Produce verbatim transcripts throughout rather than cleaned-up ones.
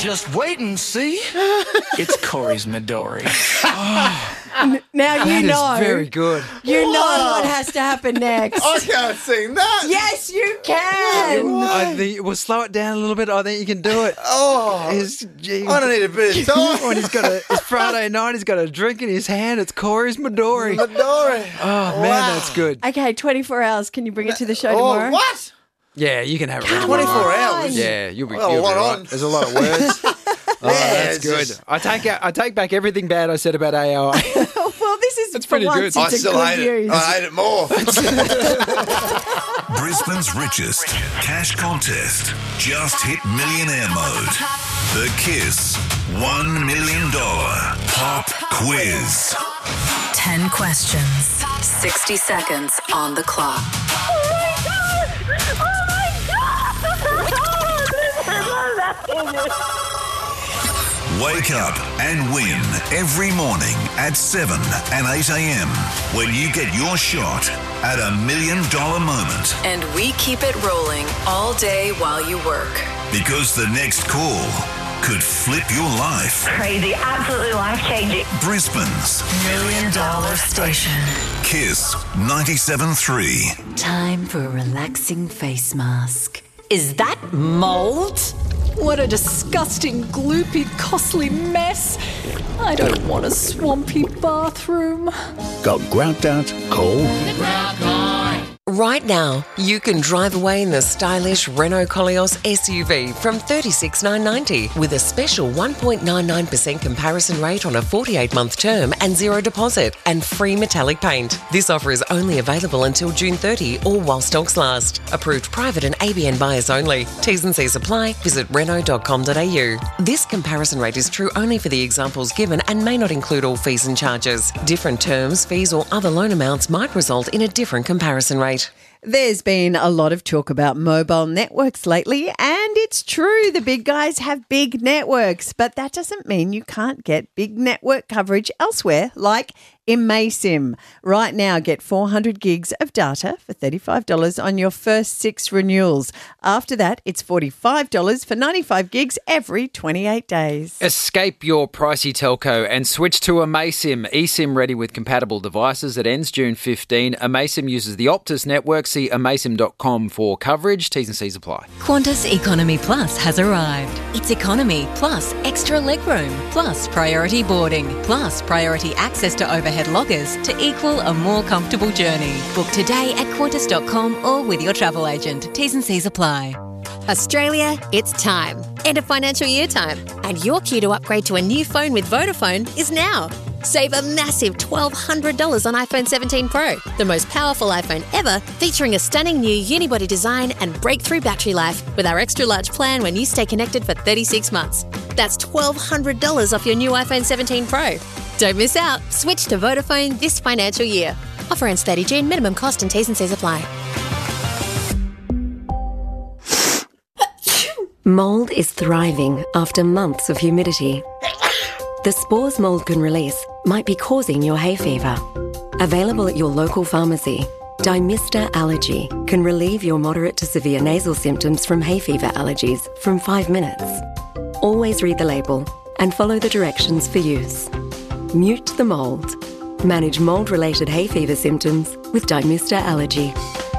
Just wait and see. It's Corey's Midori. Oh, now you that know. Is very good. You know what has to happen next. I can't sing that. Yes, you can. I think we'll slow it down a little bit. I think you can do it. Oh, He's, gee, I don't need a bit of time. when he's got a it's Friday night, he's got a drink in his hand. It's Corey's Midori. Midori. Oh man, Wow. that's good. Okay, twenty-four hours. Can you bring it to the show Oh, tomorrow? what? Yeah, you can have it. ready twenty-four tomorrow. hours? Yeah, you'll be, Well, you'll be what right. on? There's a lot of words. Oh, Yeah, that's it's good. just- I take out, I take back everything bad I said about A I. Well, this is It's for pretty once good. I It's a still good hate it. use. I hate it more. Brisbane's richest cash contest. Just hit millionaire mode. The Kiss one million dollars Pop Quiz. ten questions, sixty seconds on the clock. Oh my God! Oh my God! This is Wake up and win every morning at seven and eight a.m. when you get your shot at a million dollar moment. And we keep it rolling all day while you work. Because the next call could flip your life. crazy, absolutely life-changing. Brisbane's Million dollar station. Kiss ninety-seven point three. Time for a relaxing face mask. Is that mould? What a disgusting, gloopy, costly mess. I don't want a swampy bathroom. Got grout out? Cool. Right now, you can drive away in the stylish Renault Koleos S U V from thirty-six thousand nine hundred ninety with a special one point nine nine percent comparison rate on a forty-eight month term and zero deposit and free metallic paint. This offer is only available until June thirtieth or while stocks last. Approved private and A B N buyers only. T's and C's apply. Visit renault dot com dot a u. This comparison rate is true only for the examples given and may not include all fees and charges. Different terms, fees or other loan amounts might result in a different comparison rate. There's been a lot of talk about mobile networks lately, and it's true, the big guys have big networks, but that doesn't mean you can't get big network coverage elsewhere, like eMaySim. Right now, get four hundred gigs of data for thirty-five dollars on your first six renewals. After that, it's forty-five dollars for ninety-five gigs every twenty-eight days. Escape your pricey telco and switch to eMaySim. eSIM ready with compatible devices. It ends June fifteenth. eMaySim uses the Optus network. See emaysim dot com for coverage. T's and C's apply. Qantas Economy Plus has arrived. It's economy plus extra legroom plus priority boarding plus priority access to overhead lockers to equal a more comfortable journey. Book today at qantas dot com or with your travel agent. T's and C's apply. Australia, it's time. End of financial year time. And your cue to upgrade to a new phone with Vodafone is now. Save a massive twelve hundred dollars on iPhone seventeen Pro, the most powerful iPhone ever, featuring a stunning new unibody design and breakthrough battery life with our extra large plan when you stay connected for thirty-six months. That's twelve hundred dollars off your new iPhone seventeen Pro. Don't miss out. Switch to Vodafone this financial year. Offer ends thirty June. Minimum cost and T's and C's apply. Mould is thriving after months of humidity. The spores mould can release might be causing your hay fever. Available at your local pharmacy, Dymista Allergy can relieve your moderate to severe nasal symptoms from hay fever allergies from five minutes. Always read the label and follow the directions for use. Mute the mould. Manage mould-related hay fever symptoms with Dymista Allergy.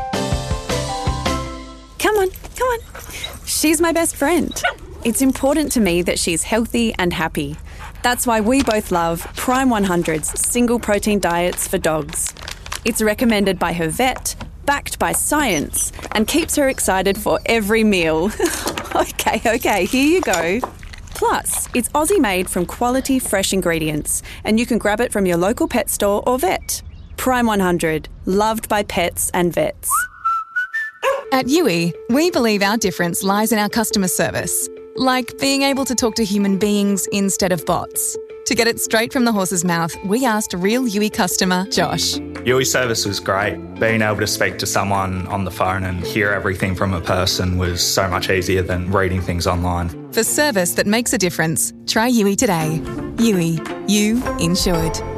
Come on, come on. She's my best friend. It's important to me that she's healthy and happy. That's why we both love Prime one hundred's single protein diets for dogs. It's recommended by her vet, backed by science, and keeps her excited for every meal. okay, okay, here you go. Plus, it's Aussie made from quality fresh ingredients, and you can grab it from your local pet store or vet. Prime one hundred, loved by pets and vets. At U I, we believe our difference lies in our customer service. Like being able to talk to human beings instead of bots. To get it straight from the horse's mouth, we asked real U I customer Josh. U I service was great. Being able to speak to someone on the phone and hear everything from a person was so much easier than reading things online. For service that makes a difference, try U I today. U I, you insured.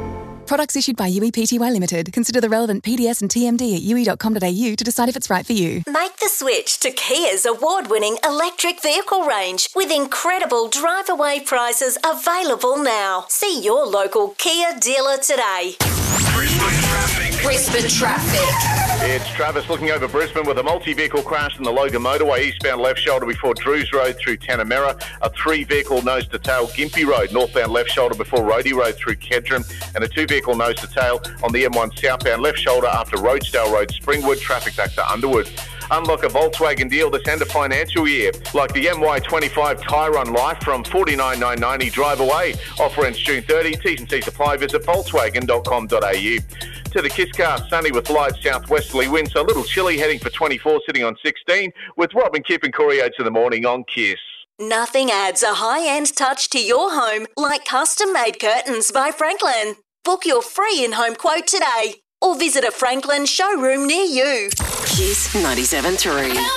Products issued by U E P T Y Limited. Consider the relevant P D S and T M D at u e dot com dot a u to decide if it's right for you. Make the switch to Kia's award-winning electric vehicle range with incredible drive-away prices available now. See your local Kia dealer today. Brisbane traffic. It's Travis looking over Brisbane with a multi-vehicle crash in the Logan motorway, eastbound left shoulder before Drews Road through Tanamera, a three-vehicle nose-to-tail Gympie Road, northbound left shoulder before Roadie Road through Kedron, and a two-vehicle nose-to-tail on the M one southbound left shoulder after Roadstale Road, Springwood, traffic back to Underwood. Unlock a Volkswagen deal this end of financial year, like the M Y twenty-five Tyron Life from forty-nine thousand nine hundred ninety drive away. Offer ends June thirtieth. T's and C's apply. Visit volkswagen dot com dot a u. To the Kiss car, sunny with light southwesterly winds, so a little chilly, heading for twenty-four, sitting on sixteen, with Rob and Kip and Corey Oates in the morning on Kiss. Nothing adds a high-end touch to your home like custom-made curtains by Franklin. Book your free in-home quote today or visit a Franklin showroom near you. Kiss ninety-seven point three.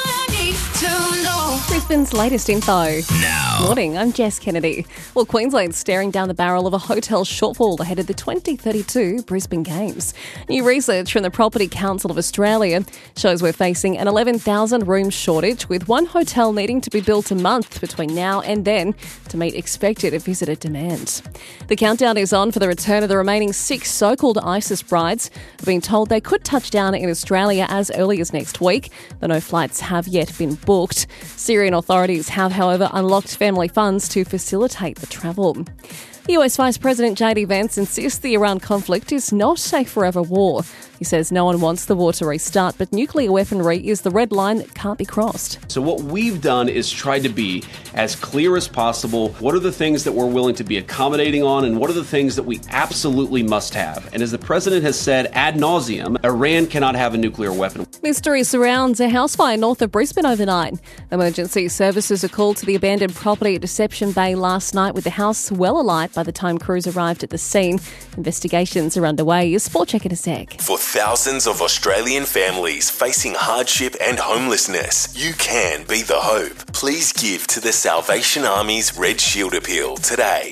Brisbane's latest info. Now. Morning, I'm Jess Kennedy. Well, Queensland's staring down the barrel of a hotel shortfall ahead of the twenty thirty-two Brisbane Games. New research from the Property Council of Australia shows we're facing an eleven thousand room shortage, with one hotel needing to be built a month between now and then to meet expected visitor demand. The countdown is on for the return of the remaining six so-called ISIS brides, being told they could touch down in Australia as early as next week, though no flights have yet been booked. Syrian authorities have, however, unlocked family funds to facilitate the travel. U S Vice President J D Vance insists the Iran conflict is not a forever war. He says no one wants the war to restart, but nuclear weaponry is the red line that can't be crossed. So what we've done is tried to be as clear as possible. What are the things that we're willing to be accommodating on, and what are the things that we absolutely must have? And as the president has said ad nauseum, Iran cannot have a nuclear weapon. Mystery surrounds a house fire north of Brisbane overnight. Emergency services are called to the abandoned property at Deception Bay last night, with the house well alight by the time crews arrived at the scene. Investigations are underway. A sport check in a sec. For thousands of Australian families facing hardship and homelessness, you can be the hope. Please give to the Salvation Army's Red Shield Appeal today.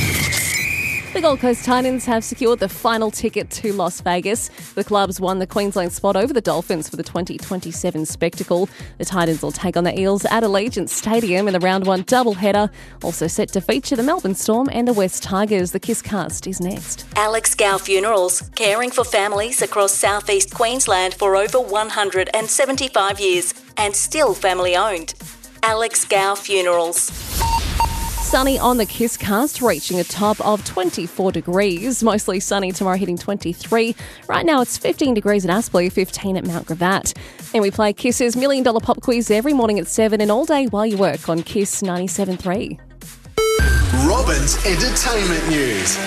The Gold Coast Titans have secured the final ticket to Las Vegas. The clubs won the Queensland spot over the Dolphins for the twenty twenty-seven spectacle. The Titans will take on the Eels at Allegiant Stadium in the round one doubleheader. Also set to feature the Melbourne Storm and the West Tigers. The Kisscast is next. Alex Gow Funerals, caring for families across southeast Queensland for over one hundred seventy-five years and still family owned. Alex Gow Funerals. Sunny on the Kisscast, reaching a top of twenty-four degrees. Mostly sunny tomorrow, hitting twenty-three. Right now it's fifteen degrees at Aspley, fifteen at Mount Gravatt. And we play Kiss's Million Dollar Pop Quiz every morning at seven and all day while you work on Kiss ninety-seven point three. Robin's Entertainment News.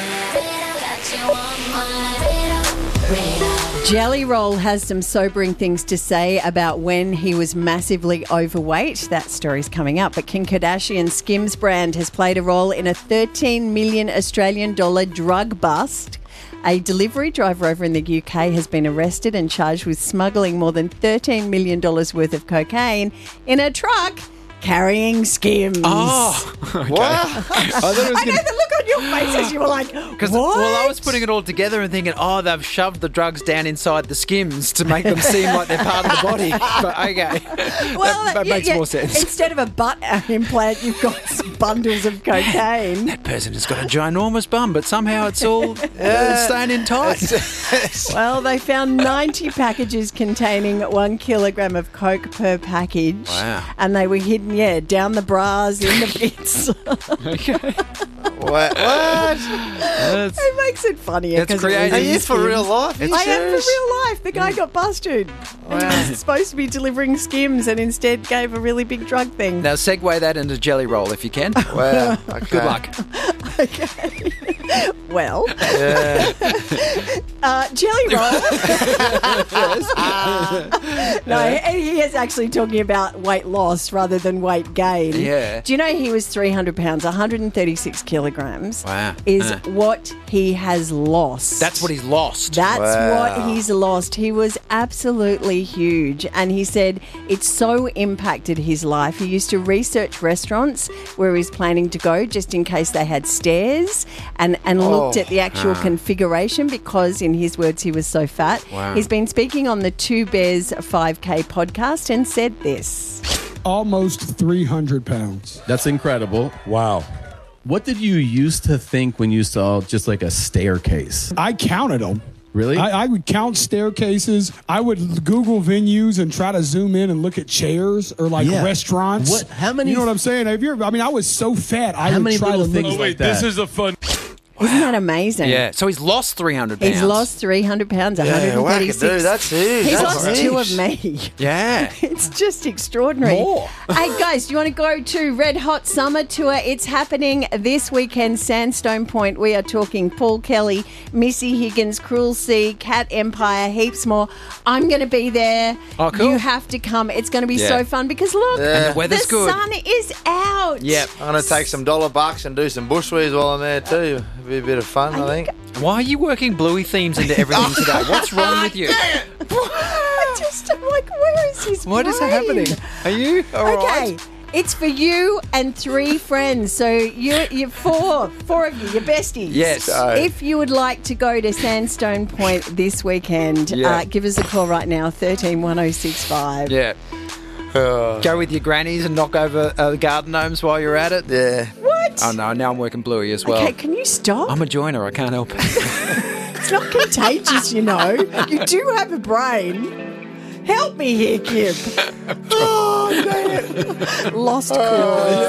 Jelly Roll has some sobering things to say about when he was massively overweight. That story's coming up. But Kim Kardashian's Skims brand has played a role in a thirteen million Australian dollar drug bust. A delivery driver over in the U K has been arrested and charged with smuggling more than thirteen million dollars worth of cocaine in a truck carrying Skims. Oh, okay. What? I, thought it was I know gonna... the look on your faces. You were like, what? Well, I was putting it all together and thinking, oh, they've shoved the drugs down inside the Skims to make them seem like they're part of the body. But okay, well, that, that yeah, makes yeah. more sense. Instead of a butt implant, you've got bundles of cocaine. That person has got a ginormous bum, but somehow it's all uh, staying in tight. Well, they found ninety packages containing one kilogram of coke per package. Wow. And they were hidden, yeah, down the bras, in the bits. Okay. What? What? It makes it funnier. It's creative. Are you for real life? I am for real life. The guy got busted. Wow. He was supposed to be delivering Skims and instead gave a really big drug thing. Now segue that into Jelly Roll if you can. Wow. Okay. Good luck. Okay. Well, Yeah. uh, Jelly Roll. No, he, he is actually talking about weight loss rather than weight gain. Yeah. Do you know he was three hundred pounds, one hundred thirty-six kilograms? Wow. Is Uh. what he has lost. That's what he's lost. That's Wow. what he's lost. He was absolutely huge. And he said it so impacted his life. He used to research restaurants where he's planning to go just in case they had steak stairs and, and looked Oh. at the actual Ah. configuration because, in his words, he was so fat. Wow. He's been speaking on the Two Bears five K podcast and said this. Almost three hundred pounds. That's incredible. Wow. What did you used to think when you saw just like a staircase? I counted them. Really? I, I would count staircases. I would Google venues and try to zoom in and look at chairs or like Yeah. restaurants. What- how many- You know what I'm saying? Have you ever, I mean, I was so fat. I How would many try little to things look. like that? This is a fun. Isn't that amazing? Yeah. So he's lost three hundred pounds. He's lost three hundred pounds, Yeah, one thirty-six. wackadoo, that's huge. He's That's lost huge. two of me. Yeah. It's just extraordinary. More. Hey, guys, do you want to go to Red Hot Summer Tour? It's happening this weekend, Sandstone Point. We are talking Paul Kelly, Missy Higgins, Cruel Sea, Cat Empire, heaps more. I'm going to be there. Oh, cool. You have to come. It's going to be Yeah. so fun because, look, Yeah. And the weather's good. sun is out. Yep. I'm going to take some dollar bucks and do some bushweeds while I'm there too. It'll be a bit of fun, I think. Why are you working Bluey themes into everything today? What's wrong with you? I just, I'm like, where is his What is brain? happening? Are you all Okay. right? It's for you and three friends. So you, you're four, four of you, your besties. Yes. So- If you would like to go to Sandstone Point this weekend, Yeah. uh, give us a call right now, thirteen one oh six five. Yeah. Go with your grannies and knock over uh, garden gnomes while you're at it. Yeah. What? Oh no, now I'm working Bluey as well. Okay, can you stop? I'm a joiner. I can't help it. It's not contagious, you know. You do have a brain. Help me here, Kip. Oh, man. Lost cause.